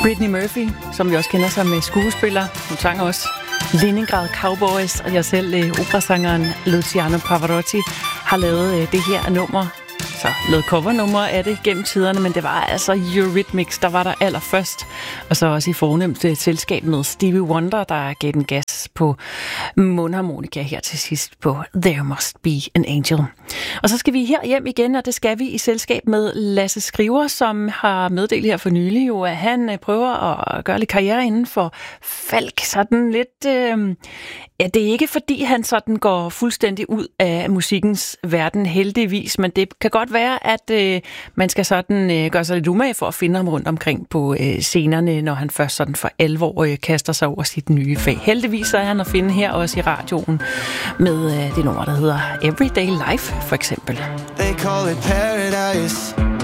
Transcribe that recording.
Brittany Murphy, som vi også kender som skuespiller. Hun sang også Leningrad Cowboys, og jeg selv, operasangeren Luciano Pavarotti, har lavet det her nummer. Så lavet covernummer af det gennem tiderne, men det var altså Eurythmics, der var der allerførst. Og så også i fornemt selskab med Stevie Wonder, der gav den gas på mundharmonika her til sidst på There Must Be an Angel. Og så skal vi her hjem igen, og det skal vi i selskab med Lasse Skriver, som har meddelt her for nylig, jo, at han prøver at gøre lidt karriere inden for Falk. Sådan lidt... Ja, det er ikke fordi, han sådan går fuldstændig ud af musikkens verden, heldigvis, men det kan godt være, at man skal sådan gøre sig lidt umage for at finde ham rundt omkring på scenerne, når han først sådan for alvor kaster sig over sit nye fag. Heldigvis er han at finde her også i radioen med det nummer, der hedder Everyday Life, for eksempel. They call it paradise.